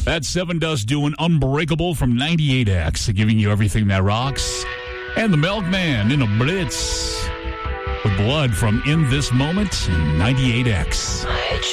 That's Seven Dust doing Unbreakable from 98X, giving you everything that rocks. And the Milkman in a Blitz with Blood from In This Moment, 98X.